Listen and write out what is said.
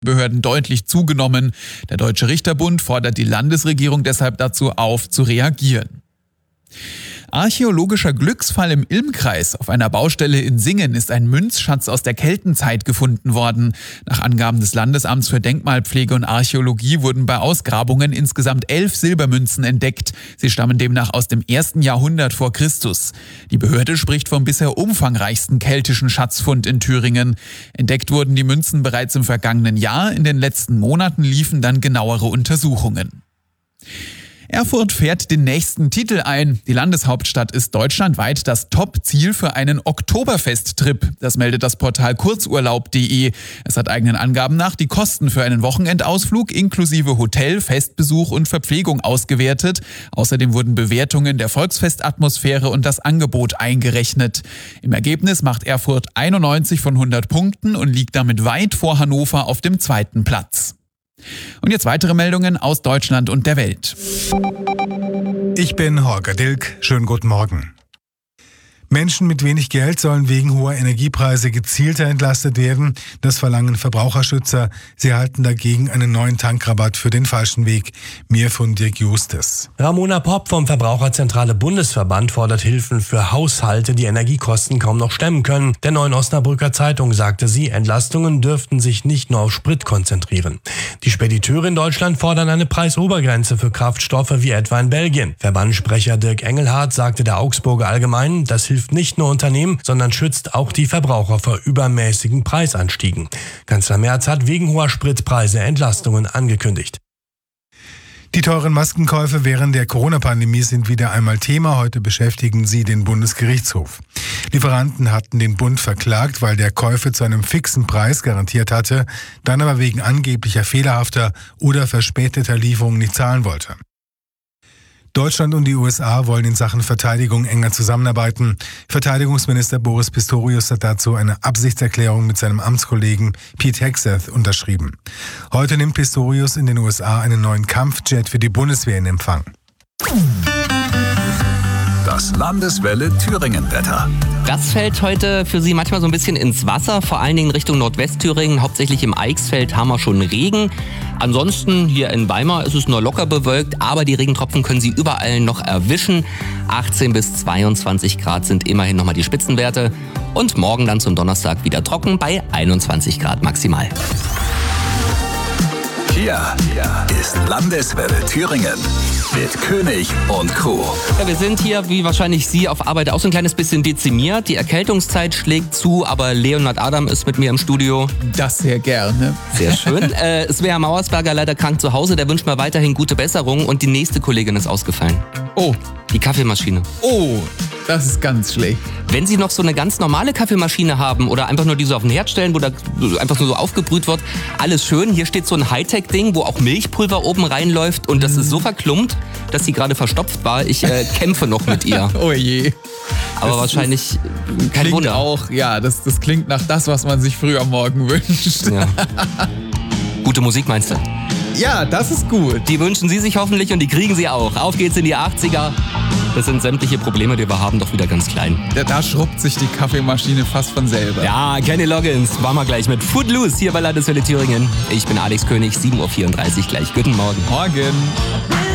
Behörden deutlich zugenommen. Der Deutsche Richterbund fordert die Landesregierung deshalb dazu auf, zu reagieren. Archäologischer Glücksfall im Ilmkreis. Auf einer Baustelle in Singen ist ein Münzschatz aus der Keltenzeit gefunden worden. Nach Angaben des Landesamts für Denkmalpflege und Archäologie wurden bei Ausgrabungen insgesamt 11 Silbermünzen entdeckt. Sie stammen demnach aus dem 1. Jahrhundert vor Christus. Die Behörde spricht vom bisher umfangreichsten keltischen Schatzfund in Thüringen. Entdeckt wurden die Münzen bereits im vergangenen Jahr. In den letzten Monaten liefen dann genauere Untersuchungen. Erfurt fährt den nächsten Titel ein. Die Landeshauptstadt ist deutschlandweit das Top-Ziel für einen Oktoberfest-Trip. Das meldet das Portal kurzurlaub.de. Es hat eigenen Angaben nach die Kosten für einen Wochenendausflug inklusive Hotel, Festbesuch und Verpflegung ausgewertet. Außerdem wurden Bewertungen der Volksfestatmosphäre und das Angebot eingerechnet. Im Ergebnis macht Erfurt 91 von 100 Punkten und liegt damit weit vor Hannover auf dem 2. Platz. Und jetzt weitere Meldungen aus Deutschland und der Welt. Ich bin Holger Dilk. Schönen guten Morgen. Menschen mit wenig Geld sollen wegen hoher Energiepreise gezielter entlastet werden. Das verlangen Verbraucherschützer. Sie erhalten dagegen einen neuen Tankrabatt für den falschen Weg. Mehr von Dirk Justes. Ramona Popp vom Verbraucherzentrale Bundesverband fordert Hilfen für Haushalte, die Energiekosten kaum noch stemmen können. Der Neuen Osnabrücker Zeitung sagte sie, Entlastungen dürften sich nicht nur auf Sprit konzentrieren. Die Spediteure in Deutschland fordern eine Preisobergrenze für Kraftstoffe wie etwa in Belgien. Verbandssprecher Dirk Engelhardt sagte der Augsburger Allgemeinen, das hilft nicht nur Unternehmen, sondern schützt auch die Verbraucher vor übermäßigen Preisanstiegen. Kanzler Merz hat wegen hoher Spritpreise Entlastungen angekündigt. Die teuren Maskenkäufe während der Corona-Pandemie sind wieder einmal Thema. Heute beschäftigen sie den Bundesgerichtshof. Lieferanten hatten den Bund verklagt, weil der Käufer zu einem fixen Preis garantiert hatte, dann aber wegen angeblicher fehlerhafter oder verspäteter Lieferungen nicht zahlen wollte. Deutschland und die USA wollen in Sachen Verteidigung enger zusammenarbeiten. Verteidigungsminister Boris Pistorius hat dazu eine Absichtserklärung mit seinem Amtskollegen Pete Hegseth unterschrieben. Heute nimmt Pistorius in den USA einen neuen Kampfjet für die Bundeswehr in Empfang. Das Landeswelle Thüringen-Wetter. Das fällt heute für Sie manchmal so ein bisschen ins Wasser, vor allen Dingen Richtung Nordwestthüringen. Hauptsächlich im Eichsfeld haben wir schon Regen. Ansonsten hier in Weimar ist es nur locker bewölkt, aber die Regentropfen können Sie überall noch erwischen. 18 bis 22 Grad sind immerhin nochmal die Spitzenwerte. Und morgen dann zum Donnerstag wieder trocken bei 21 Grad maximal. Hier ist Landeswelle Thüringen mit König und Crew. Ja, wir sind hier, wie wahrscheinlich Sie, auf Arbeit auch so ein kleines bisschen dezimiert. Die Erkältungszeit schlägt zu, aber Leonhard Adam ist mit mir im Studio. Das sehr gerne. Sehr schön. Svea Mauersberger leider krank zu Hause, der wünscht mir weiterhin gute Besserung und die nächste Kollegin ist ausgefallen. Oh. Die Kaffeemaschine. Oh, das ist ganz schlecht. Wenn Sie noch so eine ganz normale Kaffeemaschine haben oder einfach nur diese auf den Herd stellen, wo da einfach nur so aufgebrüht wird, alles schön. Hier steht so ein Hightech-Ding, wo auch Milchpulver oben reinläuft und das ist so verklumpt, dass sie gerade verstopft war. Ich kämpfe noch mit ihr. Oh je. Aber das wahrscheinlich kein Wunder. Auch, ja, das klingt nach das, was man sich früh am Morgen wünscht. Ja. Gute Musik meinst du? Ja, das ist gut. Die wünschen Sie sich hoffentlich und die kriegen Sie auch. Auf geht's in die 80er. Das sind sämtliche Probleme, die wir haben, doch wieder ganz klein. Da schrubbt sich die Kaffeemaschine fast von selber. Ja, Kenny Loggins. Waren wir gleich mit Footloose hier bei Landeswelle Thüringen. Ich bin Alex König, 7.34 Uhr gleich. Guten Morgen. Morgen.